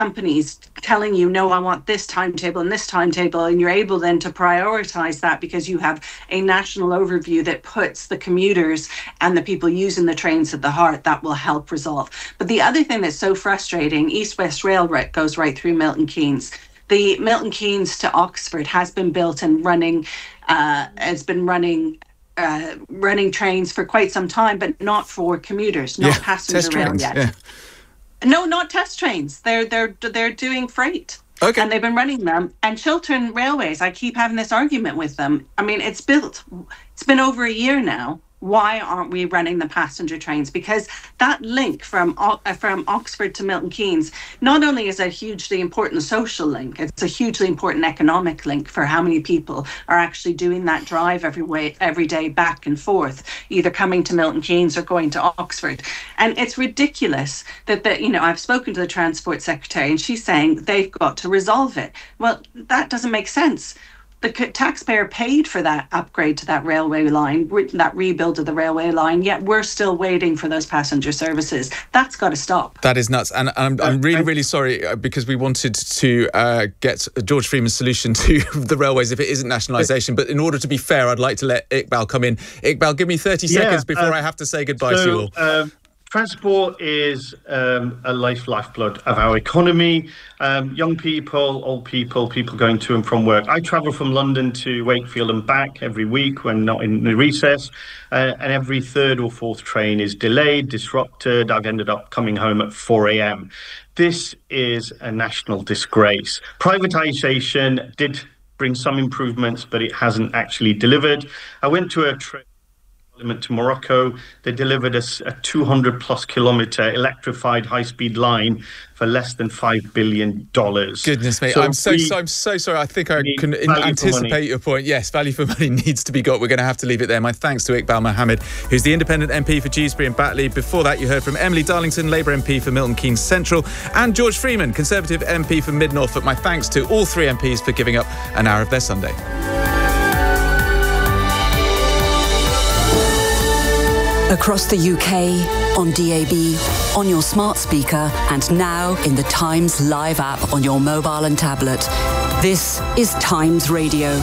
companies telling you, no, I want this timetable and this timetable, and you're able then to prioritize that because you have a national overview that puts the commuters and the people using the trains at the heart, that will help resolve. But the other thing that's so frustrating, East West Rail goes right through Milton Keynes. The Milton Keynes to Oxford has been built and running trains for quite some time, but not for commuters, not passenger rail yet. Yeah. No, not test trains. They're doing freight. Okay. And they've been running them. And Chiltern Railways, I keep having this argument with them. I mean, it's built. It's been over a year now. Why aren't we running the passenger trains? Because that link from Oxford to Milton Keynes not only is a hugely important social link, it's a hugely important economic link for how many people are actually doing that drive every day back and forth, either coming to Milton Keynes or going to Oxford. And it's ridiculous that I've spoken to the Transport Secretary and she's saying they've got to resolve it. Well, that doesn't make sense. The taxpayer paid for that upgrade to that railway line, that rebuild of the railway line, yet we're still waiting for those passenger services. That's got to stop. That is nuts. And I'm really, really sorry because we wanted to get George Freeman's solution to the railways if it isn't nationalisation. But in order to be fair, I'd like to let Iqbal come in. Iqbal, give me 30 seconds before I have to say goodbye to you all. Transport is a lifeblood of our economy. Young people, old people going to and from work. I travel from London to Wakefield and back every week when not in the recess, and every third or fourth train is delayed, disrupted. I've ended up coming home at 4 a.m. This is a national disgrace. Privatisation did bring some improvements, but it hasn't actually delivered. I went to a trip to Morocco. They delivered us a 200 plus kilometre electrified high-speed line for less than $5 billion. Goodness me, so I'm so sorry. I think I can anticipate your point. Yes, value for money needs to be got. We're going to have to leave it there. My thanks to Iqbal Mohammed, who's the independent MP for Dewsbury and Batley. Before that, you heard from Emily Darlington, Labour MP for Milton Keynes Central, and George Freeman, Conservative MP for Mid Norfolk. My thanks to all three MPs for giving up an hour of their Sunday. Across the UK, on DAB, on your smart speaker, and now in the Times Live app on your mobile and tablet. This is Times Radio.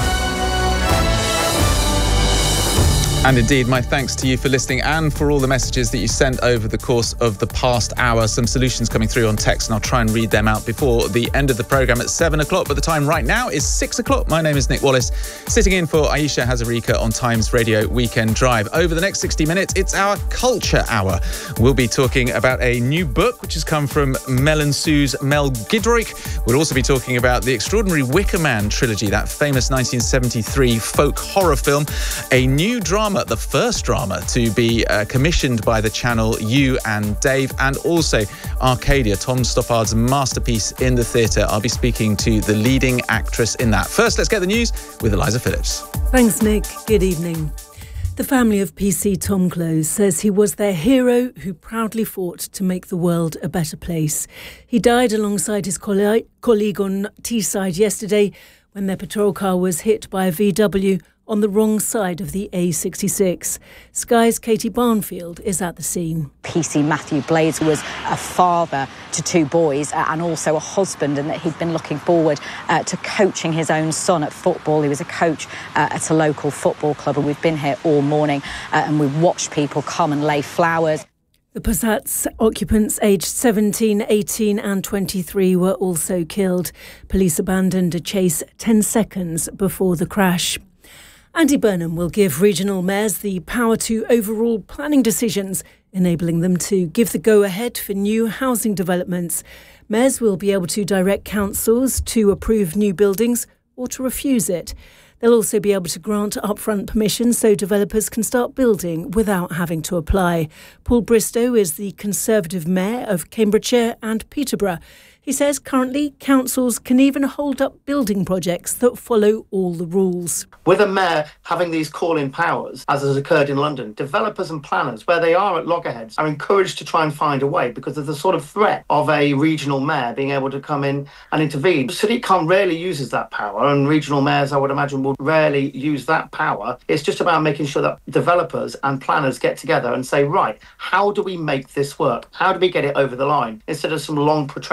And indeed, my thanks to you for listening and for all the messages that you sent over the course of the past hour. Some solutions coming through on text, and I'll try and read them out before the end of the programme at 7 o'clock. But the time right now is 6 o'clock. My name is Nick Wallace, sitting in for Aisha Hazarika on Times Radio Weekend Drive. Over the next 60 minutes, it's our Culture Hour. We'll be talking about a new book, which has come from Mel and Sue's Mel Giedroyc. We'll also be talking about the extraordinary Wicker Man trilogy, that famous 1973 folk horror film. A new drama, the first drama to be commissioned by the channel You and Dave, and also Arcadia, Tom Stoppard's masterpiece in the theatre. I'll be speaking to the leading actress in that. First, let's get the news with Eliza Phillips. Thanks, Nick. Good evening. The family of PC Tom Close says he was their hero who proudly fought to make the world a better place. He died alongside his colleague on Teesside yesterday when their patrol car was hit by a VW on the wrong side of the A66. Sky's Katie Barnfield is at the scene. PC Matthew Blades was a father to two boys and also a husband, and that he'd been looking forward to coaching his own son at football. He was a coach at a local football club, and we've been here all morning and we've watched people come and lay flowers. The Passat's occupants aged 17, 18 and 23 were also killed. Police abandoned a chase 10 seconds before the crash. Andy Burnham will give regional mayors the power to overrule planning decisions, enabling them to give the go-ahead for new housing developments. Mayors will be able to direct councils to approve new buildings or to refuse it. They'll also be able to grant upfront permission so developers can start building without having to apply. Paul Bristow is the Conservative Mayor of Cambridgeshire and Peterborough. He says currently councils can even hold up building projects that follow all the rules. With a mayor having these call-in powers, as has occurred in London, developers and planners, where they are at loggerheads, are encouraged to try and find a way because of the sort of threat of a regional mayor being able to come in and intervene. Sadiq rarely uses that power, and regional mayors, I would imagine, will rarely use that power. It's just about making sure that developers and planners get together and say, right, how do we make this work? How do we get it over the line? Instead of some long, protracted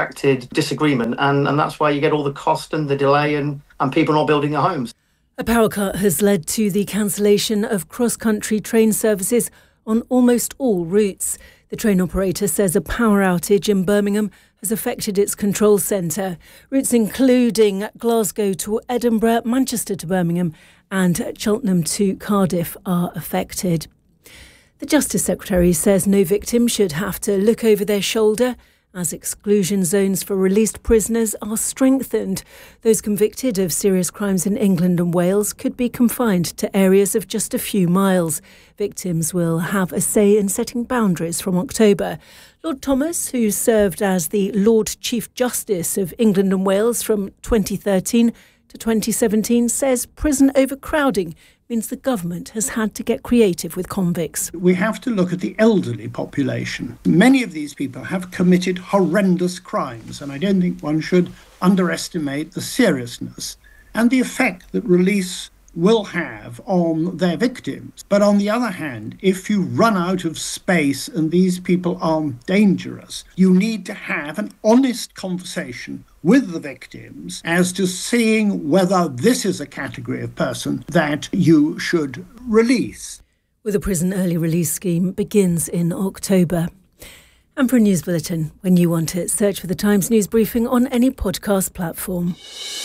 heated disagreement, and that's why you get all the cost and the delay and people not building their homes. A power cut has led to the cancellation of cross-country train services on almost all routes. The train operator says a power outage in Birmingham has affected its control centre. Routes including Glasgow to Edinburgh, Manchester to Birmingham and Cheltenham to Cardiff are affected. The Justice Secretary says no victim should have to look over their shoulder as exclusion zones for released prisoners are strengthened. Those convicted of serious crimes in England and Wales could be confined to areas of just a few miles. Victims will have a say in setting boundaries from October. Lord Thomas, who served as the Lord Chief Justice of England and Wales from 2013 to 2017, says prison overcrowding means the government has had to get creative with convicts. We have to look at the elderly population. Many of these people have committed horrendous crimes, and I don't think one should underestimate the seriousness and the effect that release will have on their victims. But on the other hand, if you run out of space and these people are dangerous, you need to have an honest conversation with the victims as to seeing whether this is a category of person that you should release. With a prison early release scheme begins in October. And for a news bulletin, when you want it, search for the Times News Briefing on any podcast platform.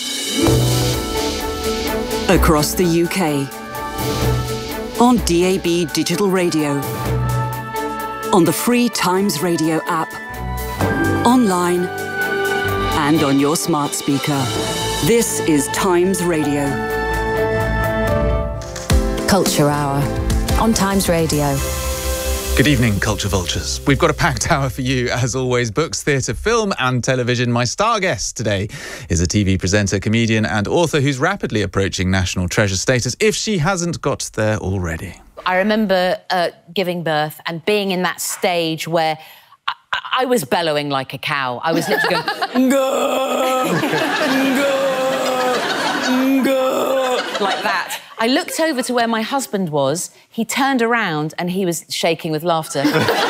Across the UK. On DAB Digital Radio. On the free Times Radio app. Online. And on your smart speaker. This is Times Radio. Culture Hour on Times Radio. Good evening, Culture Vultures. We've got a packed hour for you, as always. Books, theatre, film and television. My star guest today is a TV presenter, comedian and author who's rapidly approaching national treasure status, if she hasn't got there already. I remember giving birth and being in that stage where I was bellowing like a cow. I was literally going, go, go, go, like that. I looked over to where my husband was. He turned around and he was shaking with laughter.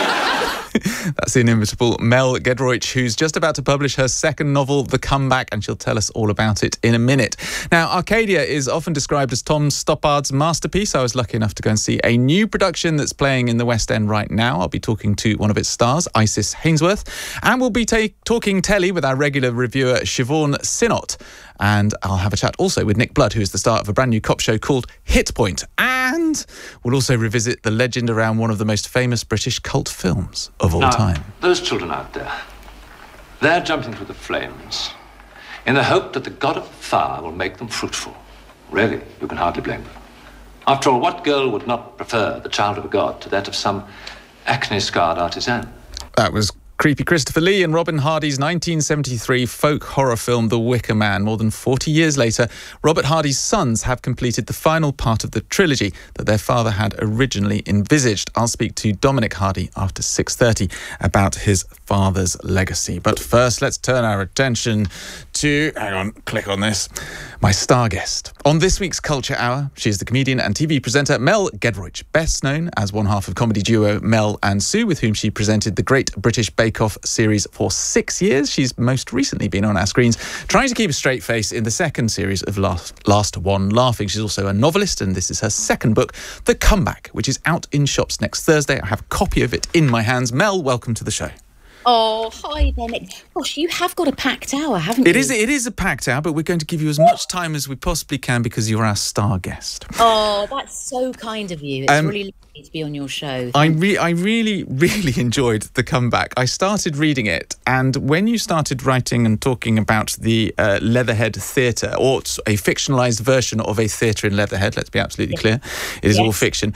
That's the inimitable Mel Giedroyc, who's just about to publish her second novel, The Comeback, and she'll tell us all about it in a minute. Now, Arcadia is often described as Tom Stoppard's masterpiece. I was lucky enough to go and see a new production that's playing in the West End right now. I'll be talking to one of its stars, Isis Hainsworth, and we'll be talking telly with our regular reviewer, Siobhan Sinnott. And I'll have a chat also with Nick Blood, who is the star of a brand new cop show called Hit Point. And we'll also revisit the legend around one of the most famous British cult films of all time. Those children out there, they're jumping through the flames in the hope that the god of fire will make them fruitful. Really, you can hardly blame them. After all, what girl would not prefer the child of a god to that of some acne-scarred artisan? That was creepy Christopher Lee in Robin Hardy's 1973 folk horror film The Wicker Man. More than 40 years later, Robert Hardy's sons have completed the final part of the trilogy that their father had originally envisaged. I'll speak to Dominic Hardy after 6:30 about his father's legacy. But first, let's turn our attention to, click on this, my star guest. On this week's Culture Hour, she is the comedian and TV presenter Mel Giedroyc, best known as one half of comedy duo Mel and Sue, with whom she presented the Great British Bake Off series for 6 years. She's most recently been on our screens trying to keep a straight face in the second series of Last One Laughing. She's also a novelist, and this is her second book, The Comeback, which is out in shops next Thursday. I have a copy of it in my hands. Mel, welcome to the show. Oh, hi there, Nick. Gosh, you have got a packed hour, haven't you? It is a packed hour, but we're going to give you as much time as we possibly can because you're our star guest. Oh, that's so kind of you. It's really lovely to be on your show. I really, really enjoyed The Comeback. I started reading it, and when you started writing and talking about the Leatherhead Theatre, or a fictionalised version of a theatre in Leatherhead, let's be absolutely clear, it is all fiction.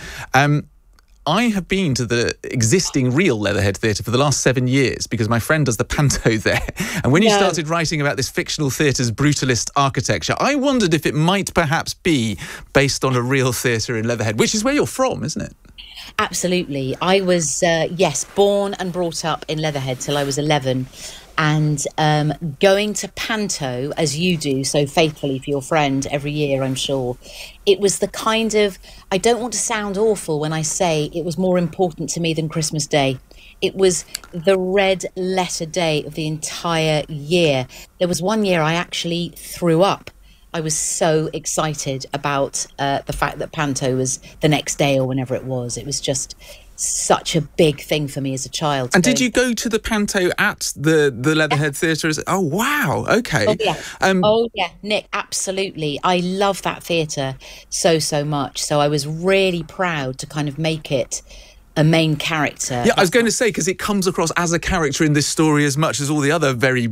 I have been to the existing real Leatherhead Theatre for the last 7 years because my friend does the panto there. And when you started writing about this fictional theatre's brutalist architecture, I wondered if it might perhaps be based on a real theatre in Leatherhead, which is where you're from, isn't it? Absolutely. I was, born and brought up in Leatherhead till I was 11. And going to panto, as you do so faithfully for your friend every year, I'm sure, it was the kind of, I don't want to sound awful when I say it was more important to me than Christmas Day. it was the red letter day of the entire year. There was one year I actually threw up. I was so excited about the fact that Panto was the next day or whenever it was. It was just such a big thing for me as a child. And did you go to the Panto at the Leatherhead Theatre? Oh, wow. Okay. Oh, yeah. Nick, absolutely. I love that theatre so much. So I was really proud to kind of make it a main character. Yeah, I was going to say, because it comes across as a character in this story as much as all the other very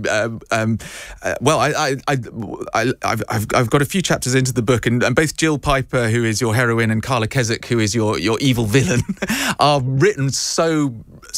I've got a few chapters into the book, and both Jill Piper, who is your heroine, and Carla Keswick, who is your evil villain, are written so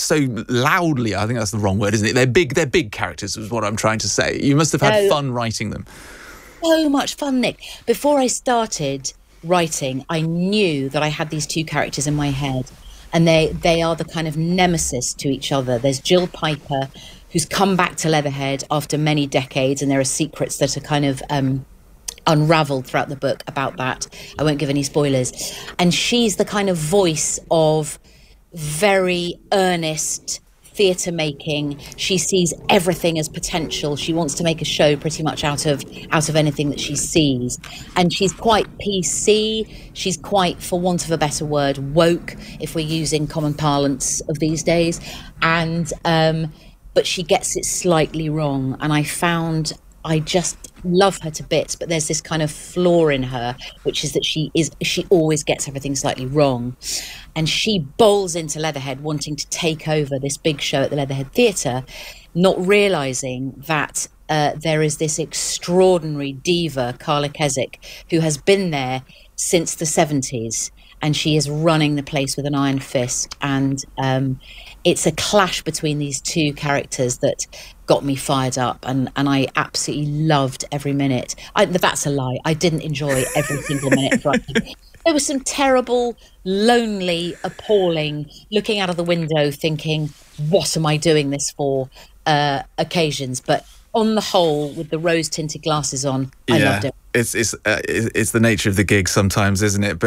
loudly. I think that's the wrong word, isn't it? They're big characters, is what I'm trying to say. You must have had fun writing them. So much fun, Nick. Before I started writing, I knew that I had these two characters in my head. And they are the kind of nemesis to each other. There's Jill Piper, who's come back to Leatherhead after many decades, and there are secrets that are kind of unravelled throughout the book about that. I won't give any spoilers. And she's the kind of voice of very earnest theatre making. She sees everything as potential. She wants to make a show pretty much out of anything that she sees. And she's quite PC. She's quite, for want of a better word, woke, if we're using common parlance of these days. And but she gets it slightly wrong. And I just love her to bits, but there's this kind of flaw in her, which is that she always gets everything slightly wrong. And she bowls into Leatherhead wanting to take over this big show at the Leatherhead Theatre, not realising that there is this extraordinary diva, Carla Keswick, who has been there since the 70s, and she is running the place with an iron fist. And it's a clash between these two characters that got me fired up, and I absolutely loved every minute. That's a lie. I didn't enjoy every single minute of writing. There was some terrible, lonely, appalling, looking out of the window thinking, what am I doing this for, occasions. But on the whole, with the rose-tinted glasses on, I loved it. It's the nature of the gig sometimes, isn't it?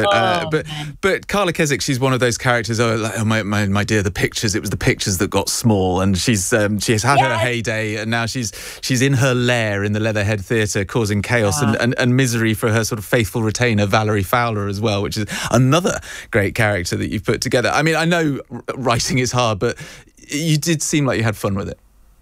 But Carla Keswick, she's one of those characters. My dear, the pictures. It was the pictures that got small, and she has had her heyday, and now she's in her lair in the Leatherhead Theatre, causing chaos and misery for her sort of faithful retainer Valerie Fowler as well, which is another great character that you've put together. I mean, I know writing is hard, but you did seem like you had fun with it.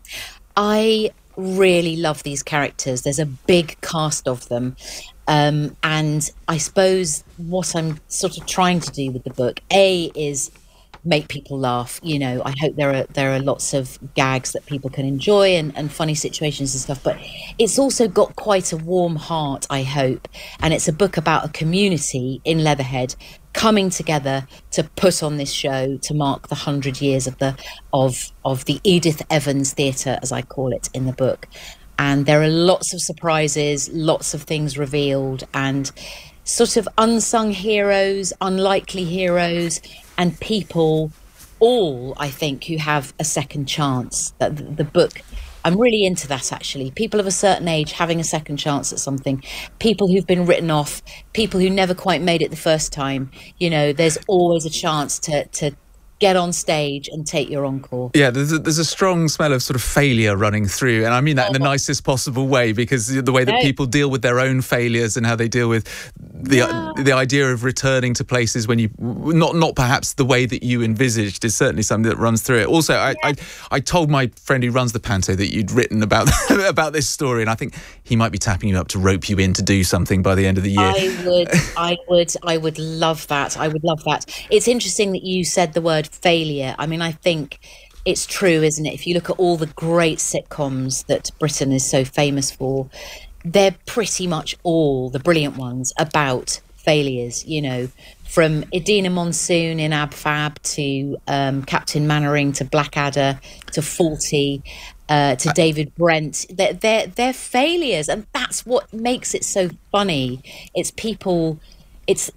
I really love these characters. There's a big cast of them, and I suppose what I'm sort of trying to do with the book is make people laugh. You know, I hope there are lots of gags that people can enjoy and funny situations and stuff, but it's also got quite a warm heart, I hope. And it's a book about a community in Leatherhead coming together to put on this show to mark the 100 years of the Edith Evans Theatre, as I call it in the book. And there are lots of surprises, lots of things revealed, and sort of unsung heroes, unlikely heroes, and people, all, I think, who have a second chance. That the book, I'm really into that, actually. People of a certain age having a second chance at something. People who've been written off. People who never quite made it the first time. You know, there's always a chance to get on stage and take your encore. Yeah, there's a strong smell of sort of failure running through, and I mean that in the nicest possible way, because the way that people deal with their own failures and how they deal with the idea of returning to places when you not perhaps the way that you envisaged is certainly something that runs through it. Also, I told my friend who runs the Panto that you'd written about about this story, and I think he might be tapping you up to rope you in to do something by the end of the year. I would love that. I would love that. It's interesting that you said the word failure. I mean, I think it's true, isn't it? If you look at all the great sitcoms that Britain is so famous for, they're pretty much all, the brilliant ones, about failures, you know, from Idina Monsoon in Ab Fab to Captain Mannering to Blackadder to Fawlty to David Brent. They're failures, and that's what makes it so funny. It's people, it's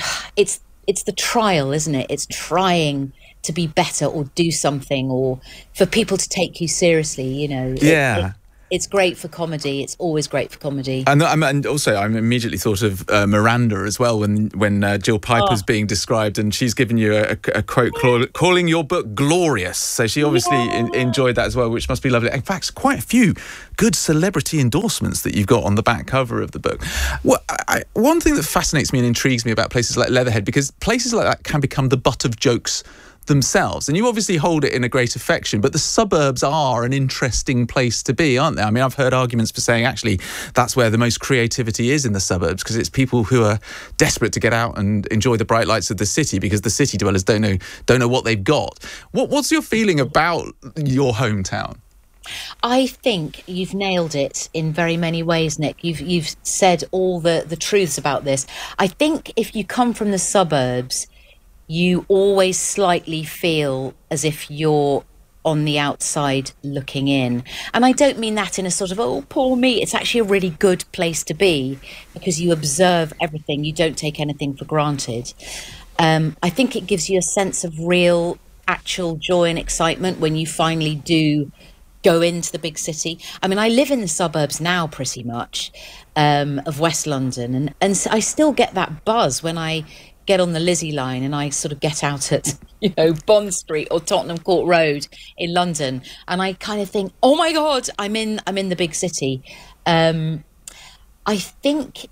the trial, isn't it? It's trying to be better or do something, or for people to take you seriously, you know. It's great for comedy. It's always great for comedy. And also, I'm immediately thought of Miranda as well when Jill Piper's being described, and she's given you a quote calling your book glorious. So she obviously enjoyed that as well, which must be lovely. In fact, quite a few good celebrity endorsements that you've got on the back cover of the book. Well, one thing that fascinates me and intrigues me about places like Leatherhead, because places like that can become the butt of jokes themselves, and you obviously hold it in a great affection, but the suburbs are an interesting place to be, aren't they? I mean, I've heard arguments for saying actually that's where the most creativity is, in the suburbs, because it's people who are desperate to get out and enjoy the bright lights of the city, because the city dwellers don't know what they've got. What's your feeling about your hometown? I think you've nailed it in very many ways, Nick. You've said all the truths about this. I think if you come from the suburbs, you always slightly feel as if you're on the outside looking in. And I don't mean that in a sort of, oh, poor me. It's actually a really good place to be, because you observe everything. You don't take anything for granted. I think it gives you a sense of real, actual joy and excitement when you finally do go into the big city. I mean, I live in the suburbs now pretty much of West London, and so I still get that buzz when I get on the Lizzie line and I sort of get out at, Bond Street or Tottenham Court Road in London, and I kind of think, oh my God, I'm in the big city. I think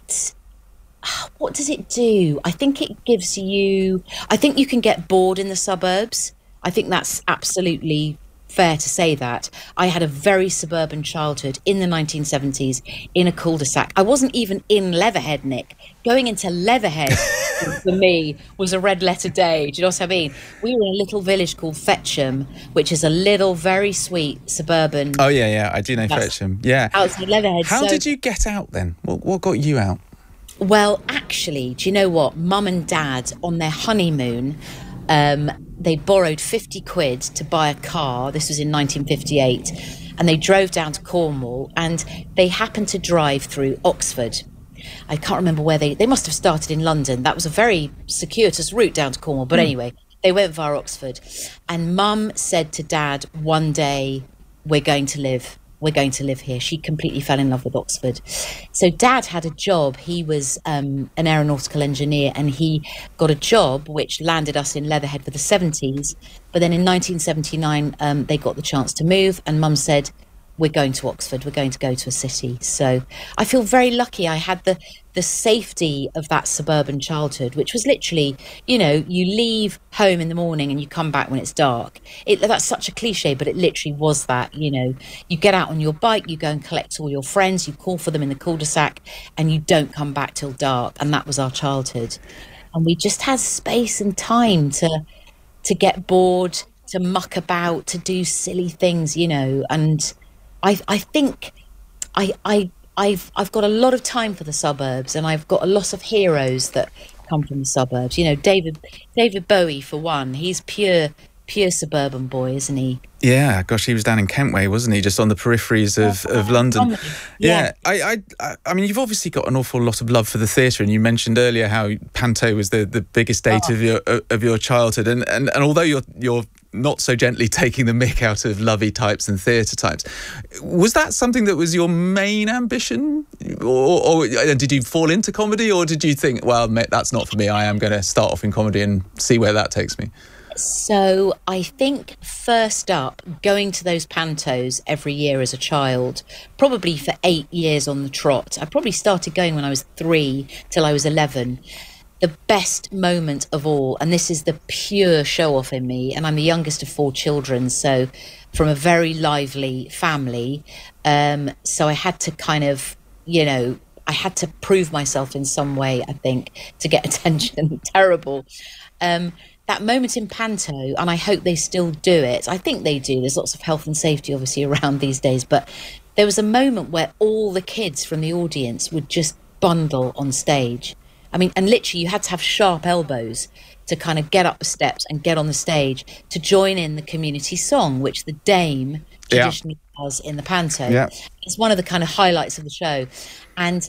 what does it do? I think it gives you, I think you can get bored in the suburbs. I think that's absolutely fair to say that. I had a very suburban childhood in the 1970s in a cul-de-sac. I wasn't even in Leatherhead, Nick. Going into Leatherhead for me was a red letter day. Do you know what I mean? We were in a little village called Fetcham, which is a little, very sweet suburban. Oh, yeah. I do know Fetcham. Yeah. Outside Leatherhead. How did you get out then? What got you out? Well, actually, do you know what? Mum and Dad, on their honeymoon, they borrowed 50 quid to buy a car. This was in 1958. And they drove down to Cornwall, and they happened to drive through Oxford. I can't remember where they must have started in London. That was a very circuitous route down to Cornwall. But anyway, they went via Oxford. And Mum said to Dad, one day, we're going to live here. She completely fell in love with Oxford. So Dad had a job. He was an aeronautical engineer, and he got a job which landed us in Leatherhead for the 70s. But then in 1979, they got the chance to move, and Mum said, we're going to Oxford. We're going to go to a city. So I feel very lucky. I had the safety of that suburban childhood, which was literally, you leave home in the morning and you come back when it's dark. That's such a cliche, but it literally was that. You get out on your bike, you go and collect all your friends, you call for them in the cul-de-sac, and you don't come back till dark. And that was our childhood. And we just had space and time to get bored, to muck about, to do silly things, and I think I've got a lot of time for the suburbs, and I've got a lot of heroes that come from the suburbs. David Bowie, for one. He's pure suburban boy, isn't he? Yeah, gosh, he was down in Kentway, wasn't he? Just on the peripheries of London. Yeah. I mean, you've obviously got an awful lot of love for the theatre, and you mentioned earlier how Panto was the biggest date of your childhood, and although you're not so gently taking the mick out of lovey types and theatre types, was that something that was your main ambition, or did you fall into comedy, or did you think, well, mate, that's not for me, I am going to start off in comedy and see where that takes me? So I think first up, going to those pantos every year as a child, probably for 8 years on the trot. I probably started going when I was 3 till I was 11. The best moment of all, and this is the pure show-off in me, and I'm the youngest of 4 children, so from a very lively family, so I had to kind of, I had to prove myself in some way, I think, to get attention. Terrible. That moment in Panto, and I hope they still do it. I think they do. There's lots of health and safety, obviously, around these days, but there was a moment where all the kids from the audience would just bundle on stage. I mean, and literally you had to have sharp elbows to kind of get up the steps and get on the stage to join in the community song, which the Dame traditionally does in the Panto. Yeah. It's one of the kind of highlights of the show. And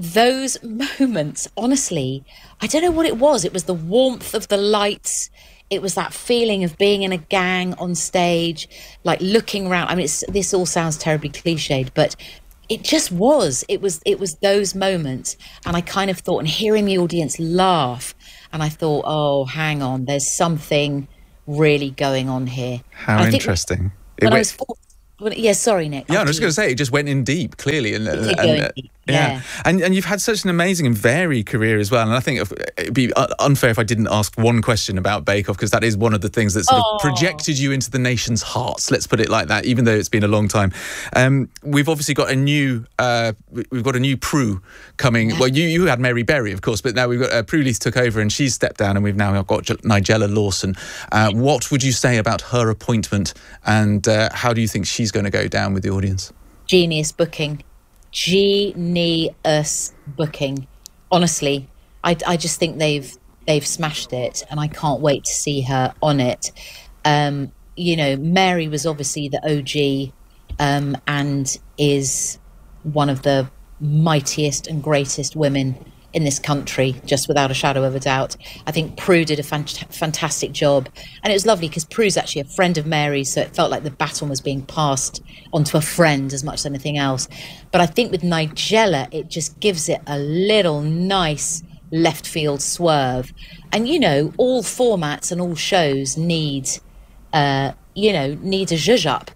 those moments, honestly, I don't know what it was. It was the warmth of the lights. that feeling of being in a gang on stage, like looking around. I mean, this all sounds terribly cliched, but it just was. It was those moments, and I kind of thought, and hearing the audience laugh, and I thought, oh, hang on, there's something really going on here. How interesting. Sorry, Nick. Yeah, I was just going to say, it just went in deep, clearly. And you've had such an amazing and varied career as well. And I think it'd be unfair if I didn't ask one question about Bake Off, because that is one of the things that sort of projected you into the nation's hearts, let's put it like that, even though it's been a long time. We've obviously got a new Prue coming. Yeah. Well, you had Mary Berry, of course, but now we've got Prue Leith took over and she's stepped down, and we've now got Nigella Lawson. What would you say about her appointment, and how do you think she's going to go down with the audience? Genius booking. Genius booking. Honestly, I just think they've smashed it, and I can't wait to see her on it. Mary was obviously the OG, and is one of the mightiest and greatest women in this country, just without a shadow of a doubt. I think Prue did a fantastic job, and it was lovely because Prue's actually a friend of Mary's, so it felt like the baton was being passed onto a friend as much as anything else. But I think with Nigella, it just gives it a little nice left field swerve. And all formats and all shows need a zhuzh up.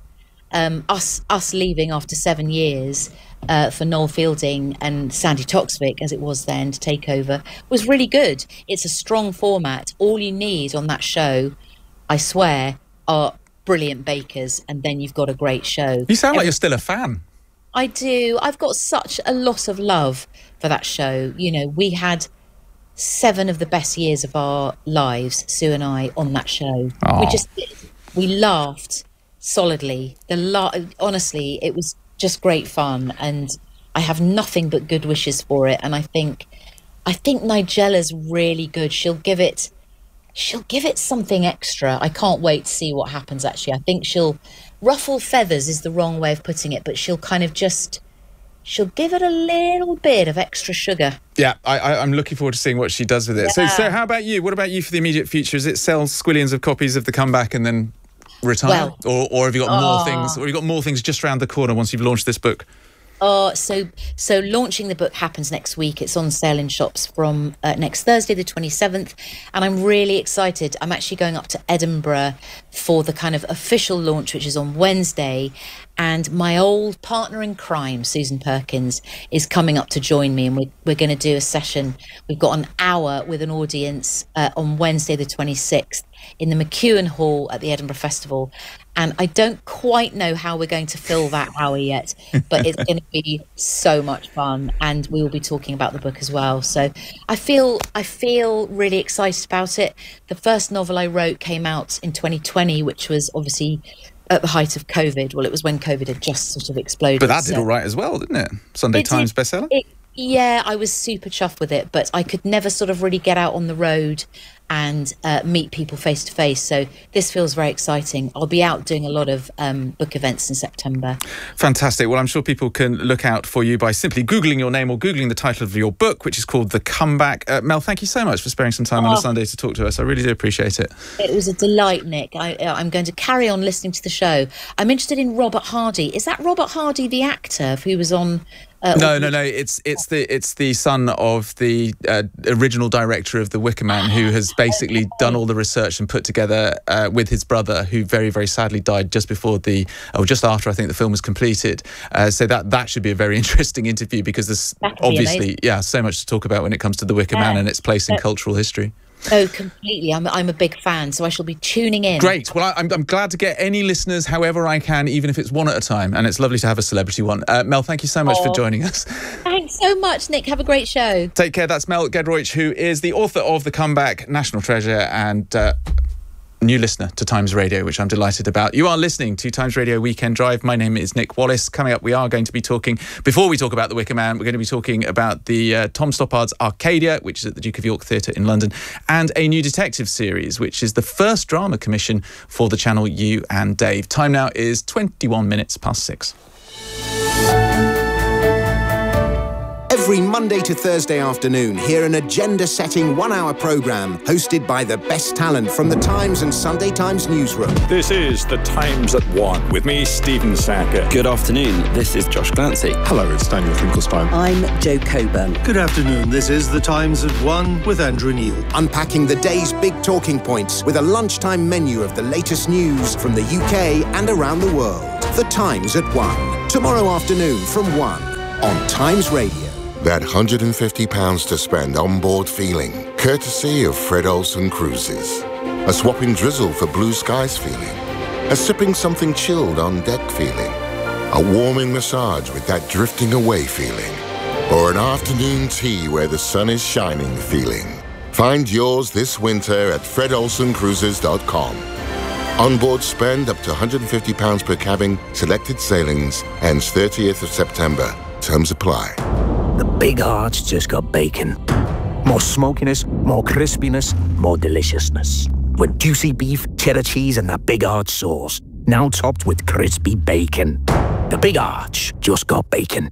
Us leaving after 7 years for Noel Fielding and Sandy Toksvig, as it was then, to take over, was really good. It's a strong format. All you need on that show, I swear, are brilliant bakers, and then you've got a great show. You sound like you're still a fan. I do. I've got such a lot of love for that show. We had 7 of the best years of our lives, Sue and I, on that show. Aww. We just did. We laughed solidly. Honestly, it was just great fun, and I have nothing but good wishes for it. And I think Nigella's really good. She'll give it something extra. I can't wait to see what happens, actually. I think she'll ruffle feathers is the wrong way of putting it, but she'll kind of she'll give it a little bit of extra sugar. Yeah, I'm looking forward to seeing what she does with it. Yeah. So how about you? What about you for the immediate future? Is it sell squillions of copies of The Comeback and then retire, or have you got more things? Or have you got more things just around the corner once you've launched this book? So launching the book happens next week. It's on sale in shops from next Thursday, the 27th, and I'm really excited. I'm actually going up to Edinburgh for the kind of official launch, which is on Wednesday. And my old partner in crime, Susan Perkins, is coming up to join me, and we're going to do a session. We've got an hour with an audience on Wednesday, the 26th, in the McEwan Hall at the Edinburgh Festival. And I don't quite know how we're going to fill that hour yet, but it's going to be so much fun, and we will be talking about the book as well. So I feel really excited about it. The first novel I wrote came out in 2020, which was obviously at the height of COVID. Well, it was when COVID had just sort of exploded. But that did all right as well, didn't it? Sunday Times bestseller? Yeah, I was super chuffed with it, but I could never sort of really get out on the road and meet people face to face. So this feels very exciting. I'll be out doing a lot of book events in September. Fantastic. Well, I'm sure people can look out for you by simply Googling your name or Googling the title of your book, which is called The Comeback. Mel, thank you so much for sparing some time on a Sunday to talk to us. I really do appreciate it. It was a delight, Nick. I'm going to carry on listening to the show. I'm interested in Robert Hardy. Is that Robert Hardy, the actor who was on... No. It's the son of the original director of The Wicker Man, who has basically done all the research and put together with his brother, who very, very sadly died just after I think the film was completed. So that should be a very interesting interview, because there's obviously so much to talk about when it comes to The Wicker Man and its place in cultural history. Oh, completely. I'm a big fan, so I shall be tuning in. Great. Well, I'm glad to get any listeners however I can, even if it's one at a time, and it's lovely to have a celebrity one. Mel, thank you so much for joining us. Thanks so much, Nick. Have a great show. Take care. That's Mel Giedroyc, who is the author of The Comeback, National Treasure, and new listener to Times Radio, which I'm delighted about. You are listening to Times Radio Weekend Drive. My name is Nick Wallace. Coming up, we are going to be talking, before we talk about The Wicker Man, we're going to be talking about the Tom Stoppard's Arcadia, which is at the Duke of York Theatre in London, and a new detective series, which is the first drama commission for the channel You and Dave. Time now is 21 minutes past 6. Every Monday to Thursday afternoon, hear an agenda-setting one-hour programme hosted by the best talent from the Times and Sunday Times newsroom. This is The Times at 1 with me, Stephen Sacker. Good afternoon, this is Josh Glancy. Hello, it's Daniel Finkelstein. I'm Jo Coburn. Good afternoon, this is The Times at 1 with Andrew Neil. Unpacking the day's big talking points with a lunchtime menu of the latest news from the UK and around the world. The Times at 1. Tomorrow afternoon from 1 on Times Radio. That £150 to spend on board feeling, courtesy of Fred Olsen Cruises. A swapping drizzle for blue skies feeling. A sipping something chilled on deck feeling. A warming massage with that drifting away feeling. Or an afternoon tea where the sun is shining feeling. Find yours this winter at fredolsencruises.com. Onboard spend up to £150 per cabin, selected sailings, ends 30th of September. Terms apply. The Big Arch just got bacon. More smokiness, more crispiness, more deliciousness. With juicy beef, cheddar cheese, and that Big Arch sauce. Now topped with crispy bacon. The Big Arch just got bacon.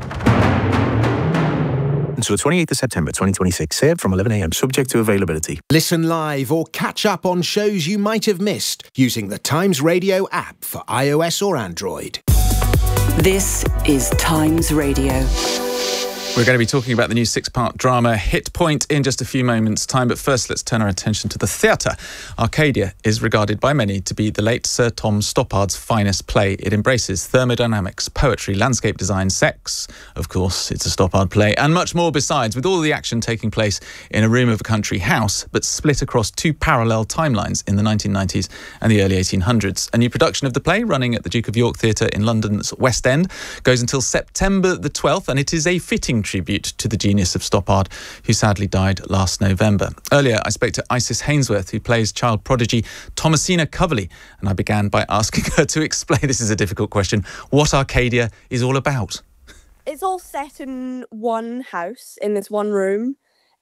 Until the 28th of September 2026, served from 11 a.m, subject to availability. Listen live or catch up on shows you might have missed using the Times Radio app for iOS or Android. This is Times Radio. We're going to be talking about the new 6-part drama Hit Point in just a few moments' time. But first, let's turn our attention to the theatre. Arcadia is regarded by many to be the late Sir Tom Stoppard's finest play. It embraces thermodynamics, poetry, landscape design, sex. Of course, it's a Stoppard play, and much more besides, with all the action taking place in a room of a country house, but split across two parallel timelines in the 1990s and the early 1800s. A new production of the play, running at the Duke of York Theatre in London's West End, goes until September the 12th, and it is a fitting tribute to the genius of Stoppard, who sadly died last November. Earlier, I spoke to Isis Hainsworth, who plays child prodigy Thomasina Coverley, and I began by asking her to explain, this is a difficult question, what Arcadia is all about. It's all set in one house, in this one room,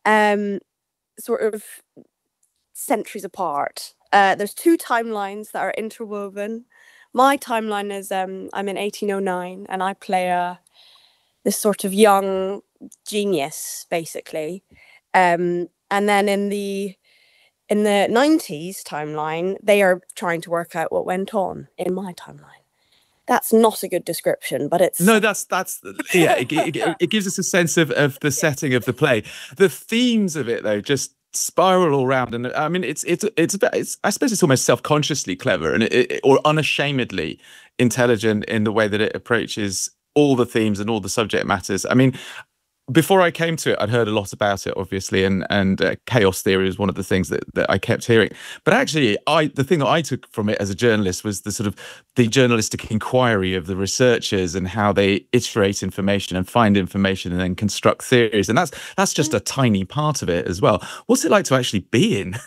sort of centuries apart. There's two timelines that are interwoven. My timeline is I'm in 1809, and I play this sort of young genius, basically. And then in the 90s timeline, they are trying to work out what went on in my timeline. That's not a good description, but it's... No, that's yeah, it gives us a sense of the setting of the play. The themes of it, though, just spiral all around. And I mean, it's I suppose it's almost self-consciously clever and or unashamedly intelligent in the way that it approaches all the themes and all the subject matters. I mean, before I came to it, I'd heard a lot about it, obviously, and chaos theory was one of the things that I kept hearing. But actually, the thing that I took from it as a journalist was the journalistic inquiry of the researchers and how they iterate information and find information and then construct theories. And that's just a tiny part of it as well. What's it like to actually be in?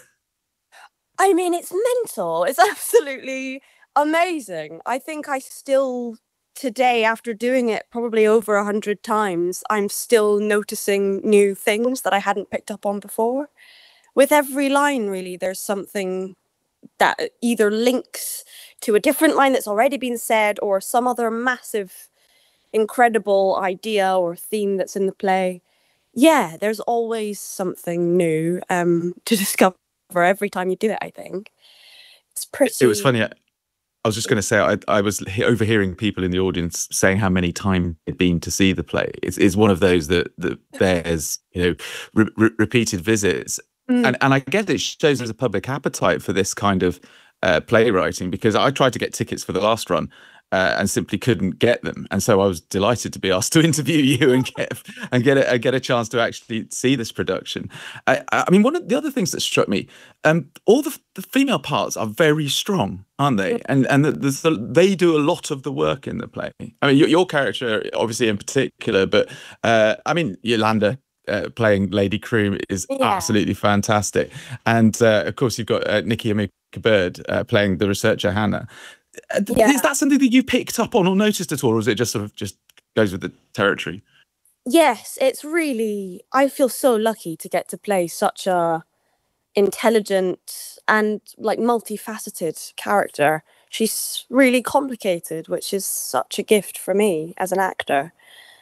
I mean, it's mental. It's absolutely amazing. I think I still... Today, after doing it probably over 100 times, I'm still noticing new things that I hadn't picked up on before. With every line, really, there's something that either links to a different line that's already been said or some other massive, incredible idea or theme that's in the play. Yeah, there's always something new to discover every time you do it, I think. It's pretty... It was funny. I was just going to say, I was overhearing people in the audience saying how many times they'd been to see the play. It's one of those that bears, repeated visits. And I guess it shows there's a public appetite for this kind of playwriting, because I tried to get tickets for the last run and simply couldn't get them. And so I was delighted to be asked to interview you and get a chance to actually see this production. I mean, one of the other things that struck me, all the female parts are very strong, aren't they? And they do a lot of the work in the play. I mean, your character, obviously in particular, but I mean, Yolanda playing Lady Croom is absolutely fantastic. And of course, you've got Nikki Amuka-Bird playing the researcher Hannah. Is that something that you picked up on or noticed at all, or is it just sort of just goes with the territory? Yes, it's really... I feel so lucky to get to play such a intelligent and like multifaceted character. She's really complicated, which is such a gift for me as an actor.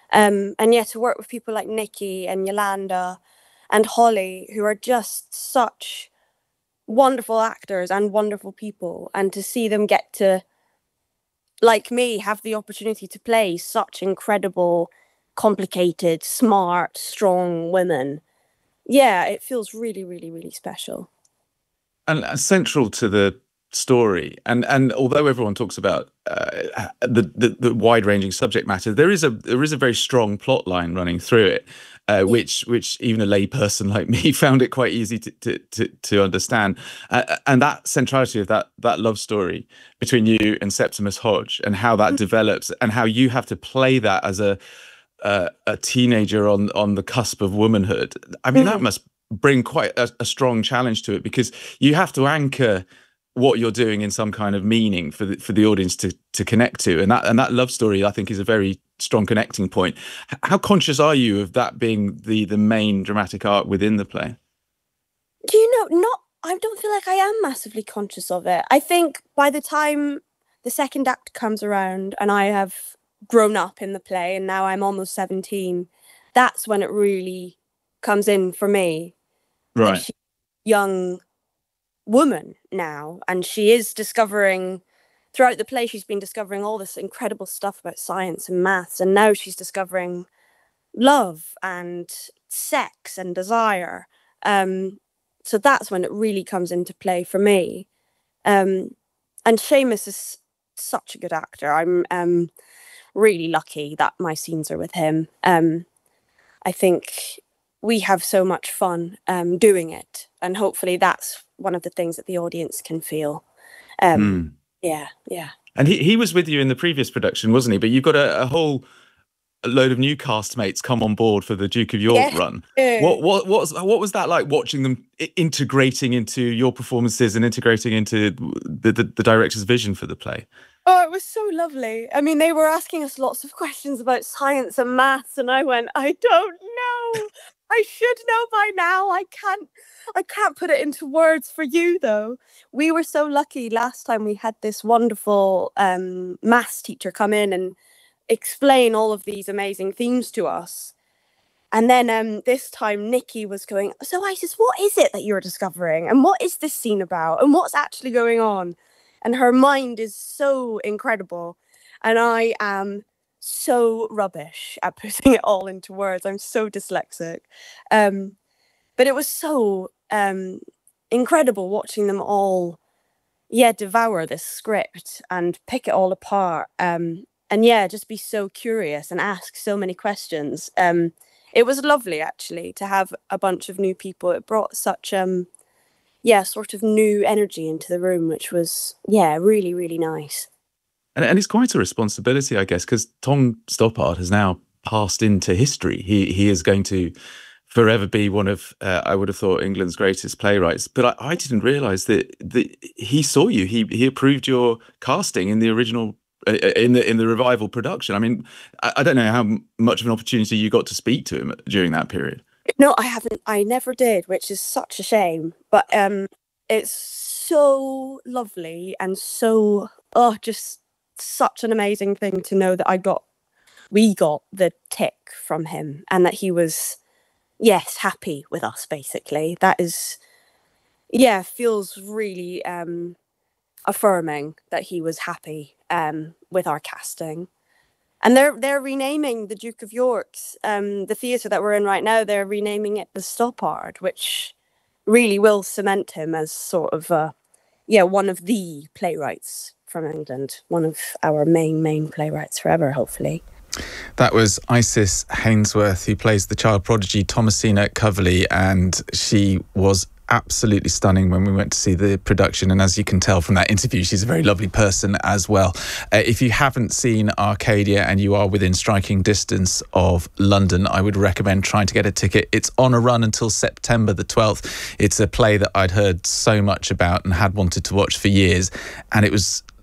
And yeah, to work with people like Nikki and Yolanda and Holly, who are just such wonderful actors and wonderful people, and to see them get to, like me, have the opportunity to play such incredible, complicated, smart, strong women. Yeah, it feels really, really, really special. And central to the story, and although everyone talks about the wide-ranging subject matter, there is a very strong plot line running through it, which even a layperson like me found it quite easy to understand, and that centrality of that love story between you and Septimus Hodge, and how that develops, and how you have to play that as a teenager on the cusp of womanhood. I mean, that must bring quite a strong challenge to it, because you have to anchor what you're doing in some kind of meaning for the audience to connect to, and that love story, I think, is a very strong connecting point. How conscious are you of that being the main dramatic arc within the play? I don't feel like I am massively conscious of it. I think by the time the second act comes around and I have grown up in the play, and now I'm almost 17, that's when it really comes in for me. Right. She's a young woman now, and she is discovering, throughout the play, she's been discovering all this incredible stuff about science and maths, and now she's discovering love and sex and desire. So that's when it really comes into play for me. And Seamus is such a good actor. I'm really lucky that my scenes are with him. I think we have so much fun doing it, and hopefully that's one of the things that the audience can feel. Yeah. And he was with you in the previous production, wasn't he? But you've got a whole load of new castmates come on board for the Duke of York run. What was that like, watching them integrating into your performances and integrating into the director's vision for the play? Oh, it was so lovely. I mean, they were asking us lots of questions about science and maths, and I went, I don't know. I should know by now. I can't put it into words for you, though. We were so lucky last time we had this wonderful maths teacher come in and explain all of these amazing themes to us. And then this time Nikki was going, so Isis, what is it that you're discovering? And what is this scene about? And what's actually going on? And her mind is so incredible. And I am so rubbish at putting it all into words. I'm so dyslexic. But it was so incredible watching them all, devour this script and pick it all apart. And just be so curious and ask so many questions. It was lovely, actually, to have a bunch of new people. It brought such, sort of new energy into the room, which was, really, really nice. And it's quite a responsibility, I guess, because Tom Stoppard has now passed into history. He is going to forever be one of, I would have thought, England's greatest playwrights. But I didn't realise that he saw you. He approved your casting in the original, in the revival production. I mean, I don't know how much of an opportunity you got to speak to him during that period. No, I haven't. I never did, which is such a shame. But it's so lovely and so, just such an amazing thing to know that we got the tick from him, and that he was, happy with us, basically. That is, feels really affirming that he was happy with our casting. And they're renaming the Duke of York's, the theatre that we're in right now, they're renaming it the Stoppard, which really will cement him as sort of, one of the playwrights from England, one of our main playwrights forever, hopefully. That was Isis Hainsworth, who plays the child prodigy Thomasina Coverley, and she was absolutely stunning when we went to see the production, and as you can tell from that interview, she's a very lovely person as well. If you haven't seen Arcadia and you are within striking distance of London, I would recommend trying to get a ticket. It's on a run until September the 12th. It's a play that I'd heard so much about and had wanted to watch for years, and it was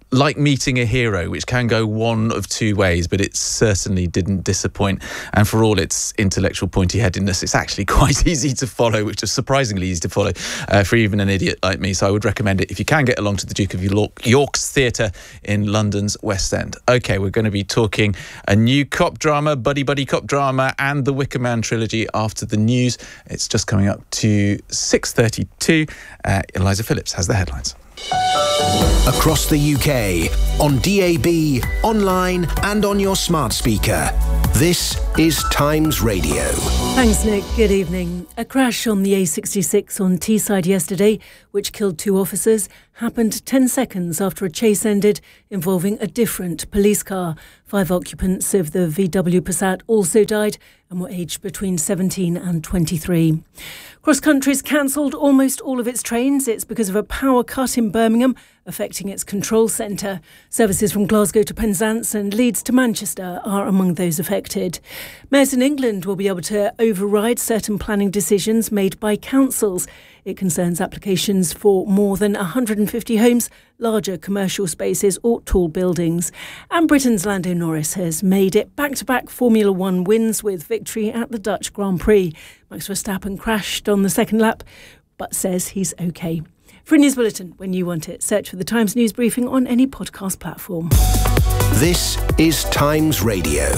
like meeting a hero, which can go one of two ways, but it certainly didn't disappoint. And for all its intellectual pointy-headedness, it's actually quite easy to follow, which is surprisingly easy to follow for even an idiot like me. So I would recommend it if you can get along to the Duke of York's Theatre in London's West End. OK, we're going to be talking a new cop drama, buddy cop drama, and the Wicker Man trilogy after the news. It's just coming up to 6:32. Eliza Phillips has the headlines. Across the UK, on DAB, online and on your smart speaker. This is Times Radio. Thanks, Nick. Good evening. A crash on the A66 on Teesside yesterday, which killed 2 officers, happened 10 seconds after a chase ended involving a different police car. 5 occupants of the VW Passat also died and were aged between 17 and 23. Cross Country's cancelled almost all of its trains. It's because of a power cut in Birmingham affecting its control centre. Services from Glasgow to Penzance and Leeds to Manchester are among those affected. Mayors in England will be able to override certain planning decisions made by councils. It concerns applications for more than 150 homes, larger commercial spaces or tall buildings. And Britain's Lando Norris has made it back-to-back Formula One wins with victory at the Dutch Grand Prix. Max Verstappen crashed on the second lap, but says he's OK. For a news bulletin, when you want it, search for the Times News Briefing on any podcast platform. This is Times Radio.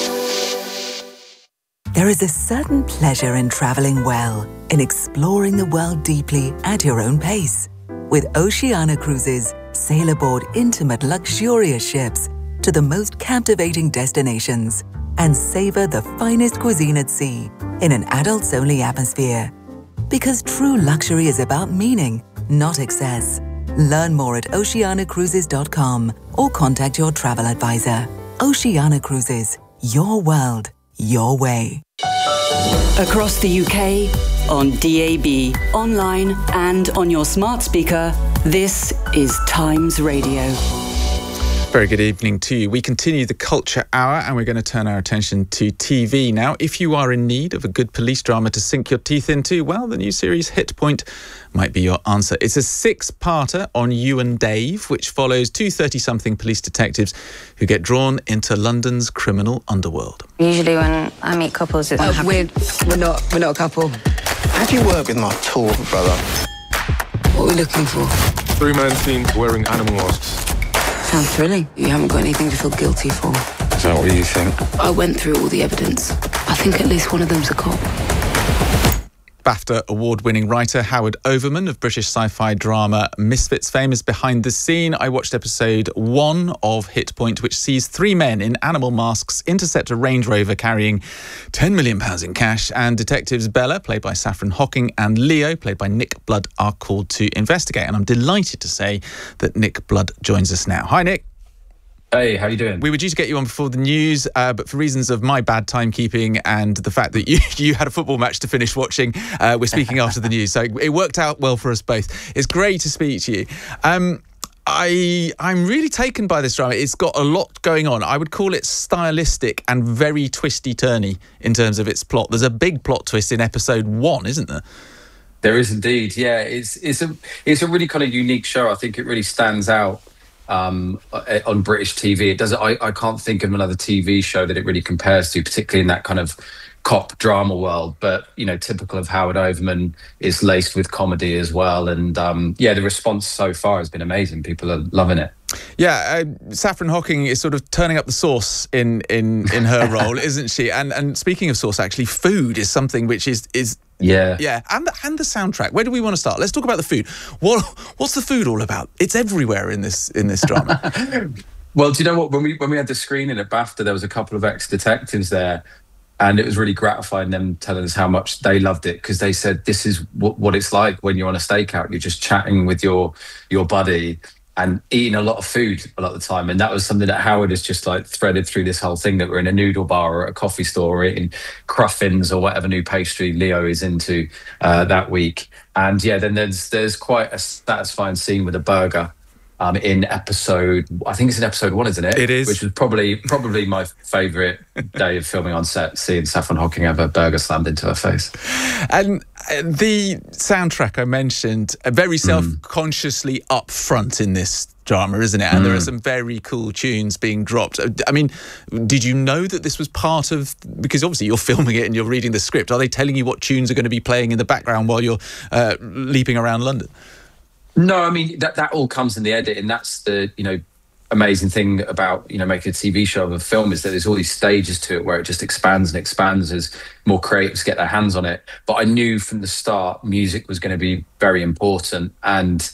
There is a certain pleasure in travelling well, in exploring the world deeply at your own pace. With Oceania Cruises, sail aboard intimate, luxurious ships to the most captivating destinations and savour the finest cuisine at sea in an adults-only atmosphere. Because true luxury is about meaning, not excess. Learn more at oceanacruises.com or contact your travel advisor. Oceania Cruises, your world, your way. Across the UK, on DAB, online and on your smart speaker, this is Times Radio. Very good evening to you. We continue the Culture Hour and we're going to turn our attention to TV now. If you are in need of a good police drama to sink your teeth into, well, the new series Hit Point might be your answer. It's a 6-parter on You and Dave, which follows 2 30-something police detectives who get drawn into London's criminal underworld. Usually when I meet couples, it's we're not a couple. How do you work with my tall brother? What are we looking for? 3-man team wearing animal masks. Sounds thrilling. You haven't got anything to feel guilty for. So what do you think? I went through all the evidence. I think at least one of them's a cop. BAFTA award-winning writer Howard Overman of British sci-fi drama Misfits fame is behind the scene. I watched episode 1 of Hit Point, which sees 3 men in animal masks intercept a Range Rover carrying £10 million in cash, and detectives Bella, played by Saffron Hocking, and Leo, played by Nick Blood, are called to investigate. And I'm delighted to say that Nick Blood joins us now. Hi, Nick. Hey, how you doing? We were due to get you on before the news, but for reasons of my bad timekeeping and the fact that you had a football match to finish watching, we're speaking after the news. So it worked out well for us both. It's great to speak to you. I'm really taken by this drama. It's got a lot going on. I would call it stylistic and very twisty-turny in terms of its plot. There's a big plot twist in episode 1, isn't there? There is indeed, yeah. It's a really kind of unique show. I think it really stands out on British TV. It does. I can't think of another TV show that it really compares to, particularly in that kind of cop drama world. But you know, typical of Howard Overman, is laced with comedy as well. And the response so far has been amazing. People are loving it. Yeah, Saffron Hocking is sort of turning up the sauce in her role, isn't she? And speaking of sauce, actually, food is something which is yeah, and the soundtrack. Where do we want to start? Let's talk about the food. What's the food all about? It's everywhere in this drama. Well, do you know what? When we had the screening at BAFTA, there was a couple of ex-detectives there, and it was really gratifying them telling us how much they loved it, because they said this is what it's like when you're on a stakeout. You're just chatting with your buddy and eating a lot of food a lot of the time. And that was something that Howard has just like threaded through this whole thing, that we're in a noodle bar or at a coffee store or eating cruffins or whatever new pastry Leo is into that week. And yeah, then there's quite a satisfying scene with a burger in episode, I think it's in episode 1, isn't it? It is. Which was probably my favourite day of filming on set, seeing Saffron Hocking have a burger slammed into her face. And the soundtrack I mentioned, very self-consciously up front in this drama, isn't it? And there are some very cool tunes being dropped. I mean, did you know that this was part of, because obviously you're filming it and you're reading the script, are they telling you what tunes are going to be playing in the background while you're leaping around London? No, I mean, that all comes in the edit, and that's the, amazing thing about, making a TV show of a film, is that there's all these stages to it where it just expands and expands as more creatives get their hands on it. But I knew from the start music was going to be very important. And,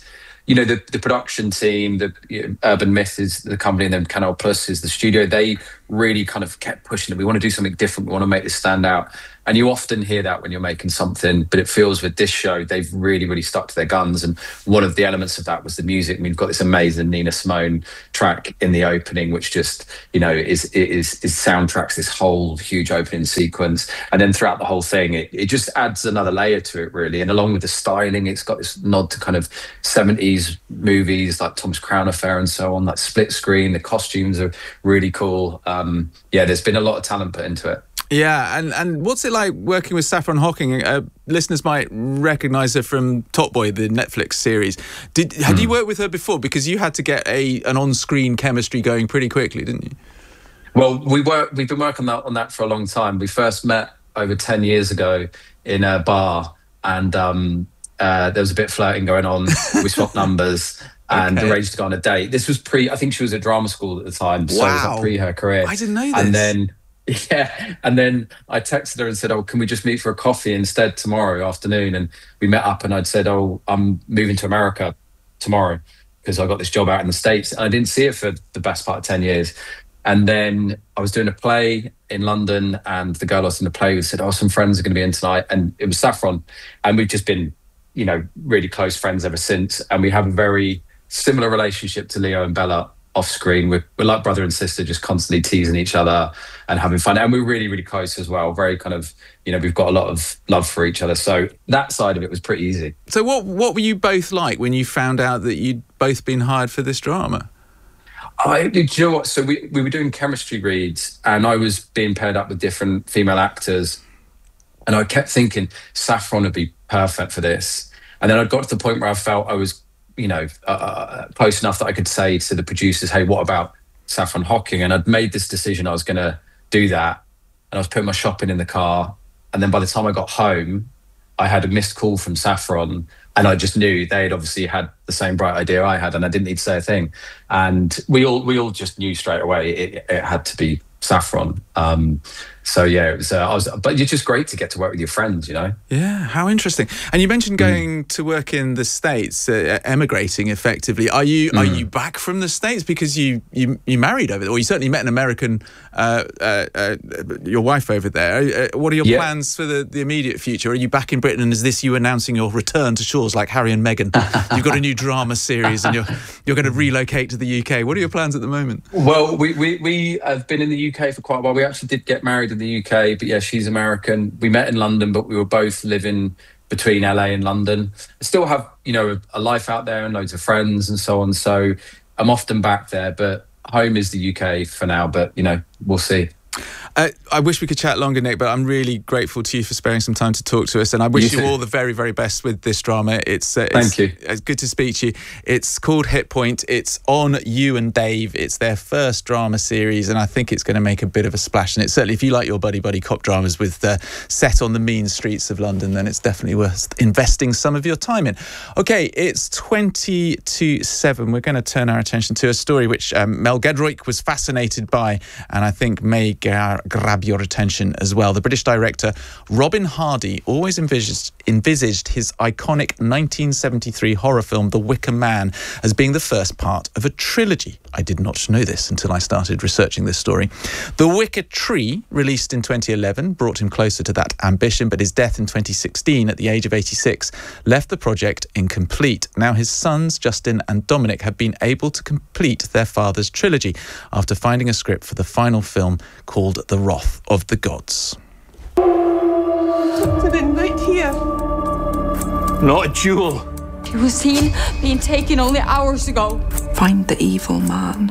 the production team, Urban Myth is the company, and then Canal Plus is the studio. They really kind of kept pushing it. We want to do something different. We want to make this stand out. And you often hear that when you're making something, but it feels with this show, they've really, really stuck to their guns. And one of the elements of that was the music. I mean, we've got this amazing Nina Simone track in the opening, which just, is soundtracks this whole huge opening sequence. And then throughout the whole thing, it just adds another layer to it, really. And along with the styling, it's got this nod to kind of 70s movies like Tom's Crown Affair and so on, like split screen. The costumes are really cool. There's been a lot of talent put into it. Yeah, and what's it like working with Saffron Hocking? Listeners might recognise her from Top Boy, the Netflix series. Had you worked with her before? Because you had to get an on-screen chemistry going pretty quickly, didn't you? Well, we've been working on that for a long time. We first met over 10 years ago in a bar, and there was a bit of flirting going on. We swapped numbers and arranged to go on a date. This was I think she was at drama school at the time, so it was like pre her career. I didn't know this. And then I texted her and said, can we just meet for a coffee instead tomorrow afternoon? And we met up, and I'd said, I'm moving to America tomorrow because I got this job out in the States. And I didn't see her for the best part of 10 years. And then I was doing a play in London, and the girl I was in the play with said, some friends are going to be in tonight. And it was Saffron. And we've just been, really close friends ever since. And we have a very similar relationship to Leo and Bella off screen. We're like brother and sister, just constantly teasing each other and having fun. And we're really, really close as well. Very kind of, we've got a lot of love for each other. So that side of it was pretty easy. So what were you both like when you found out that you'd both been hired for this drama? Do you know what? So we were doing chemistry reads, and I was being paired up with different female actors. And I kept thinking Saffron would be perfect for this. And then I got to the point where I felt I was close enough that I could say to the producers, hey, what about Saffron Hocking? And I'd made this decision I was going to do that. And I was putting my shopping in the car. And then by the time I got home, I had a missed call from Saffron. And I just knew they had obviously had the same bright idea I had, and I didn't need to say a thing. And we all just knew straight away it had to be Saffron. So yeah, it was. But it's just great to get to work with your friends, Yeah, how interesting. And you mentioned going to work in the States, emigrating effectively. Are you back from the States because you married over there, or you certainly met an American, your wife over there? What are your plans for the immediate future? Are you back in Britain, and is this you announcing your return to shores like Harry and Meghan? You've got a new drama series, and you're going to relocate to the UK. What are your plans at the moment? Well, we have been in the UK for quite a while. We actually did get married in the UK, but yeah, she's American. We met in London, but we were both living between LA and London. I still have, a life out there and loads of friends and so on. So I'm often back there, but home is the UK for now, but, we'll see. I wish we could chat longer, Nick, but I'm really grateful to you for sparing some time to talk to us, and I wish you all the very, very best with this drama. Thank you. It's good to speak to you. It's called Hit Point. It's on You and Dave. It's their first drama series, and I think it's going to make a bit of a splash. And it's certainly, if you like your buddy cop dramas with set on the mean streets of London, then it's definitely worth investing some of your time in. Okay, it's 20 to 7. We're going to turn our attention to a story which Mel Giedroyc was fascinated by, and I think may grab your attention as well. The British director Robin Hardy always envisaged his iconic 1973 horror film The Wicker Man as being the first part of a trilogy. I did not know this until I started researching this story. The Wicker Tree, released in 2011, brought him closer to that ambition, but his death in 2016 at the age of 86 left the project incomplete. Now his sons, Justin and Dominic, have been able to complete their father's trilogy after finding a script for the final film called The Wrath of the Gods. Something right here. Not a jewel. It was seen being taken only hours ago. Find the evil man.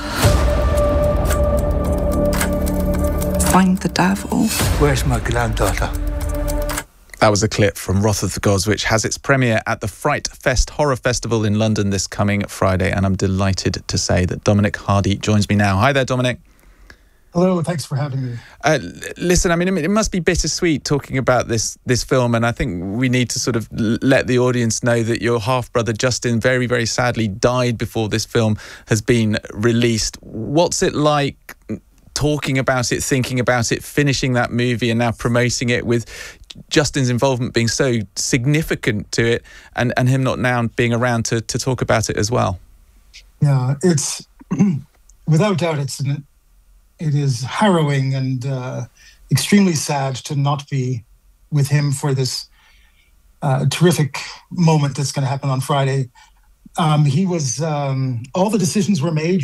Find the devil. Where's my granddaughter? That was a clip from Wrath of the Gods, which has its premiere at the Fright Fest Horror Festival in London this coming Friday. And I'm delighted to say that Dominic Hardy joins me now. Hi there, Dominic. Hello, thanks for having me. Listen, I mean, it must be bittersweet talking about this film, and I think we need to sort of let the audience know that your half-brother Justin very, very sadly died before this film has been released. What's it like talking about it, thinking about it, finishing that movie and now promoting it with Justin's involvement being so significant to it and him not now being around to talk about it as well? Yeah, it's without doubt it is harrowing and extremely sad to not be with him for this terrific moment that's going to happen on Friday. He was all the decisions were made,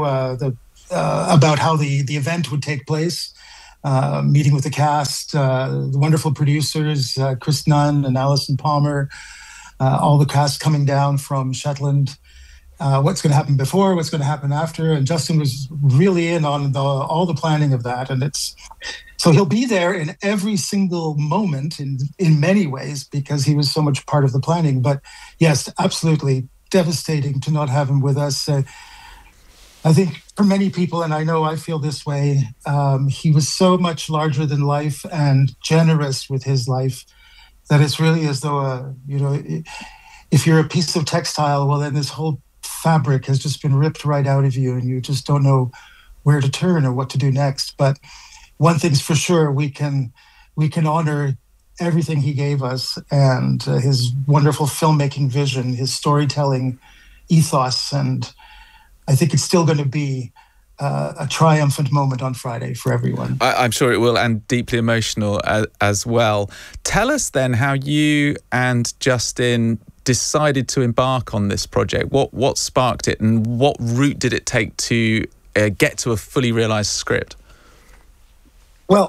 about how the event would take place. Meeting with the cast, the wonderful producers, Chris Nunn and Alison Palmer, all the cast coming down from Shetland. What's going to happen before, what's going to happen after, and Justin was really in on all the planning of that, and so he'll be there in every single moment in many ways because he was so much part of the planning. But yes, absolutely devastating to not have him with us. I think for many people, and I know I feel this way, he was so much larger than life and generous with his life that it's really as though if you're a piece of textile, well then this whole fabric has just been ripped right out of you and you just don't know where to turn or what to do next. But one thing's for sure, we can honor everything he gave us and his wonderful filmmaking vision, his storytelling ethos, and I think it's still going to be a triumphant moment on Friday for everyone. I'm sure it will, and deeply emotional as well. Tell us then how you and Justin decided to embark on this project. What sparked it, and what route did it take to get to a fully realised script? Well,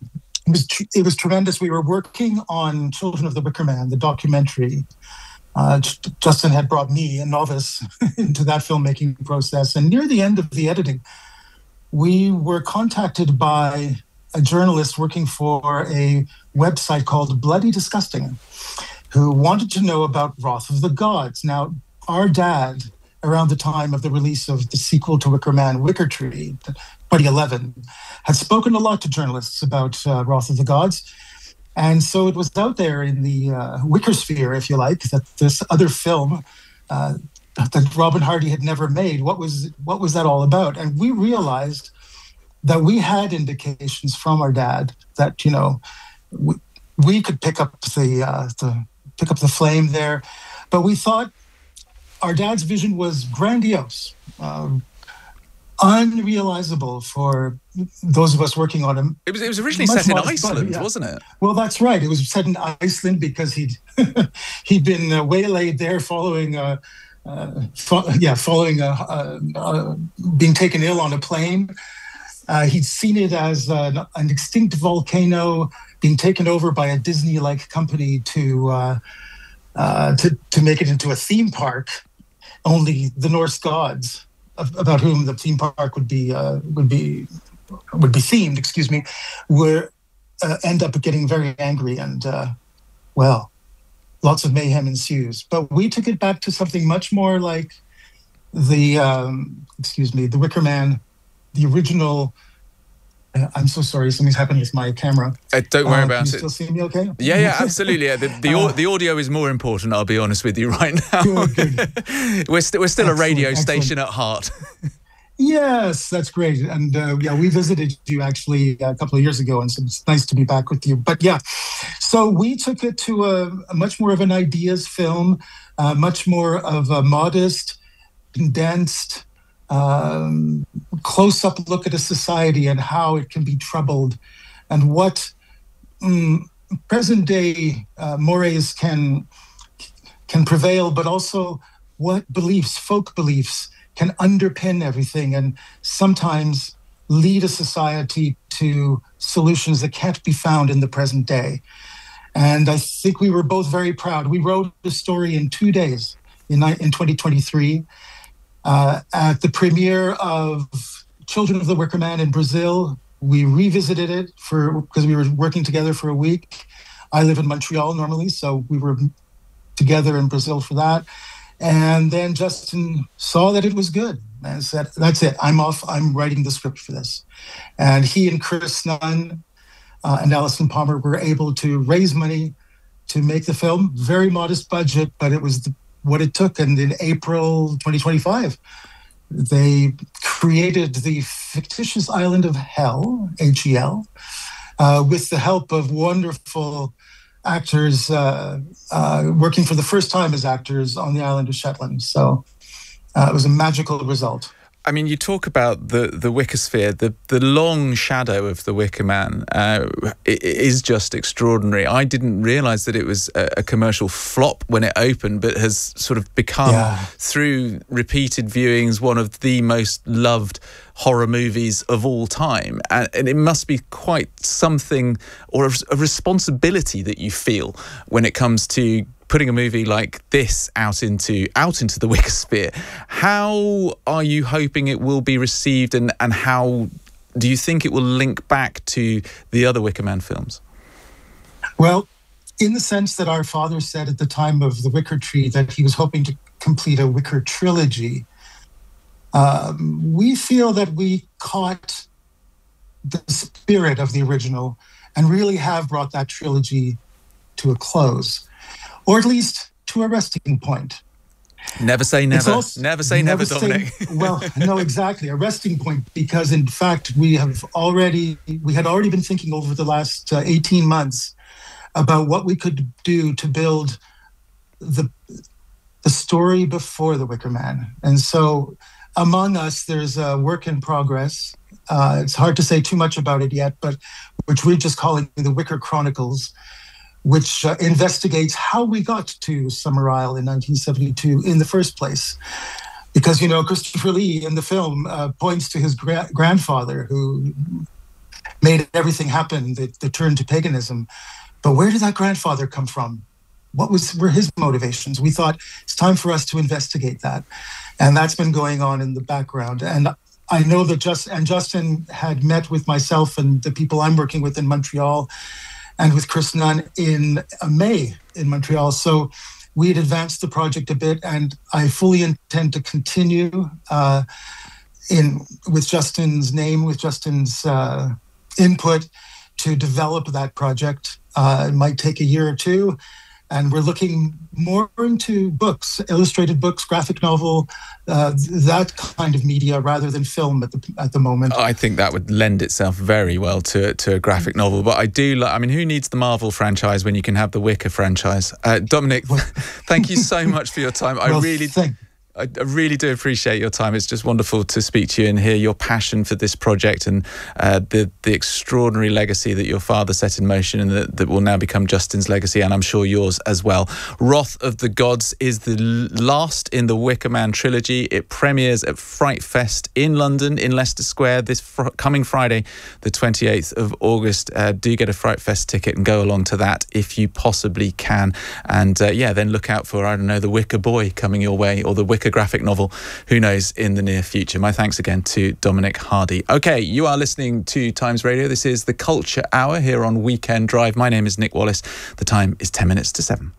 it was tremendous. We were working on Children of the Wicker Man, the documentary. Justin had brought me, a novice, into that filmmaking process. And near the end of the editing, we were contacted by a journalist working for a website called Bloody Disgusting, who wanted to know about Wrath of the Gods. Now, our dad, around the time of the release of the sequel to Wicker Man, Wicker Tree, 2011, had spoken a lot to journalists about Wrath of the Gods. And so it was out there in the Wicker sphere, if you like, that this other film that Robin Hardy had never made, what was that all about? And we realized that we had indications from our dad that, we could pick up the flame there. But we thought our dad's vision was grandiose, unrealizable for those of us working on him. It was originally set in Iceland, wasn't it? Well, that's right. It was set in Iceland because he'd been waylaid there following being taken ill on a plane. He'd seen it as an extinct volcano being taken over by a Disney-like company to make it into a theme park. Only the Norse gods, about whom the theme park would be themed, would end up getting very angry, and lots of mayhem ensues. But we took it back to something much more like the Wicker Man, the original. I'm so sorry, something's happening with my camera. Don't worry about it. Can you still see me okay? Yeah, absolutely. Yeah. The audio is more important, I'll be honest with you right now. Good. We're still a radio station at heart. Yes, that's great. And we visited you actually a couple of years ago, and so it's nice to be back with you. But yeah, so we took it to a much more of an ideas film, much more of a modest, condensed, close-up look at a society and how it can be troubled, and what present-day mores can prevail, but also what beliefs, folk beliefs, can underpin everything and sometimes lead a society to solutions that can't be found in the present day. And I think we were both very proud. We wrote the story in 2 days in 2023. At the premiere of Children of the Wicker Man in Brazil, we revisited it because we were working together for a week. I live in Montreal normally, so we were together in Brazil for that. And then Justin saw that it was good and said, that's it, I'm off, I'm writing the script for this. And he and Chris Nunn and Alison Palmer were able to raise money to make the film. Very modest budget, but it was what it took. And in April 2025, they created the fictitious island of Hell, HEL, with the help of wonderful actors working for the first time as actors on the island of Shetland. So it was a magical result. I mean, you talk about the Wicker Sphere, the long shadow of the Wicker Man it is just extraordinary. I didn't realise that it was a commercial flop when it opened, but has sort of become, through repeated viewings, one of the most loved horror movies of all time. And it must be quite something, or a responsibility that you feel when it comes to putting a movie like this out into the Wicker Sphere. How are you hoping it will be received, and how do you think it will link back to the other Wicker Man films? Well, in the sense that our father said at the time of The Wicker Tree that he was hoping to complete a Wicker trilogy, we feel that we caught the spirit of the original and really have brought that trilogy to a close. Or at least to a resting point. Never say never. Never say never, Dominic. Well, no, exactly. A resting point, because in fact, we had already been thinking over the last 18 months about what we could do to build the story before The Wicker Man. And so among us, there's a work in progress. It's hard to say too much about it yet, but which we're just calling the Wicker Chronicles, which investigates how we got to Summer Isle in 1972 in the first place. Because, you know, Christopher Lee in the film points to his grandfather who made everything happen, the turn to paganism. But where did that grandfather come from? What were his motivations? We thought it's time for us to investigate that. And that's been going on in the background. And I know that Justin had met with myself and the people I'm working with in Montreal, and with Chris Nunn in May in Montreal. So we had advanced the project a bit, and I fully intend to continue with Justin's name, with Justin's input to develop that project. It might take a year or two, and we're looking more into books, illustrated books, graphic novel, that kind of media rather than film at the moment. I think that would lend itself very well to a graphic novel. But I do I mean, who needs the Marvel franchise when you can have the Wicker franchise? Dominic, thank you so much for your time. I really do appreciate your time. It's just wonderful to speak to you and hear your passion for this project and the extraordinary legacy that your father set in motion, and that will now become Justin's legacy, and I'm sure yours as well. Wrath of the Gods is the last in the Wicker Man trilogy. It premieres at Fright Fest in London, in Leicester Square, this coming Friday, the 28th of August. Do get a Fright Fest ticket and go along to that if you possibly can. And then look out for, I don't know, The Wicker Boy coming your way, or the Wicker graphic novel, who knows, in the near future. My thanks again to Dominic Hardy. Okay, you are listening to Times Radio. This is the Culture Hour here on Weekend Drive. My name is Nick Wallace. The time is 10 minutes to 7.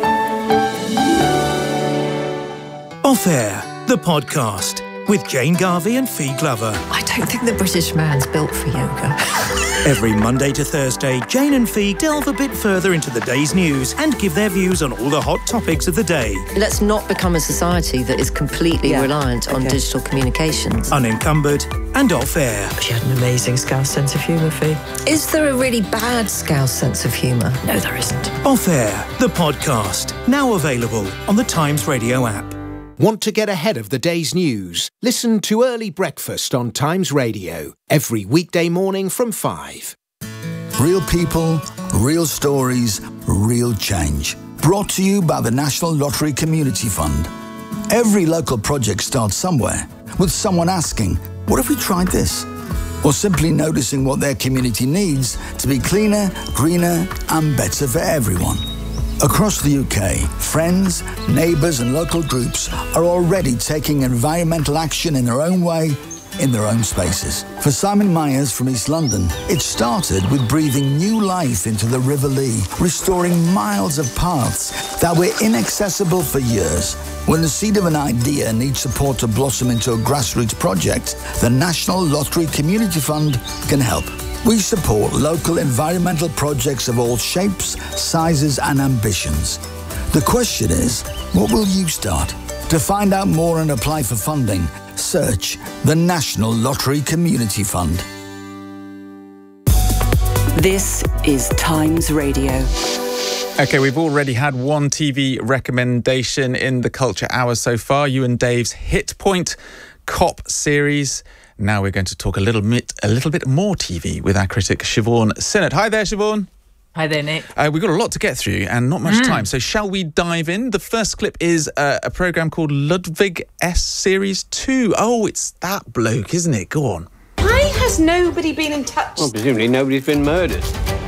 Off Air, the podcast with Jane Garvey and Fee Glover. I don't think the British man's built for yoga. Every Monday to Thursday, Jane and Fee delve a bit further into the day's news and give their views on all the hot topics of the day. Let's not become a society that is completely reliant on digital communications. Unencumbered and off air. She had an amazing Scouse sense of humour, Fee. Is there a really bad Scouse sense of humour? No, there isn't. Off Air, the podcast, now available on the Times Radio app. Want to get ahead of the day's news? Listen to Early Breakfast on Times Radio every weekday morning from 5. Real people, real stories, real change. Brought to you by the National Lottery Community Fund. Every local project starts somewhere, with someone asking, what if we tried this? Or simply noticing what their community needs to be cleaner, greener, and better for everyone. Across the UK, friends, neighbours and local groups are already taking environmental action in their own way, in their own spaces. For Simon Myers from East London, it started with breathing new life into the River Lee, restoring miles of paths that were inaccessible for years. When the seed of an idea needs support to blossom into a grassroots project, the National Lottery Community Fund can help. We support local environmental projects of all shapes, sizes and ambitions. The question is, what will you start? To find out more and apply for funding, search the National Lottery Community Fund. This is Times Radio. Okay, we've already had one TV recommendation in the Culture Hour so far, you and Dave's Hit Point Cop series. Now we're going to talk a little bit more TV with our critic Siobhan Sinnott. Hi there, Siobhan. Hi there, Nick. We've got a lot to get through and not much time, so shall we dive in? The first clip is a programme called Ludwig S Series 2. Oh, it's that bloke, isn't it? Go on. Why has nobody been in touch? Well, presumably nobody's been murdered.